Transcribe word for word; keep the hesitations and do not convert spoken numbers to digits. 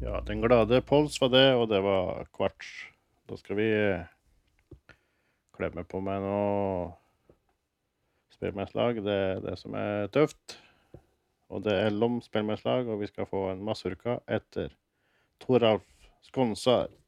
Ja, den glade Pols var det, og det var kvarts. Da skal vi klemme på med noe spillmennslag. Det er det som er tøft. Og det er Lom spillmennslag, og vi skal få en masurka etter Toralf Skonsar.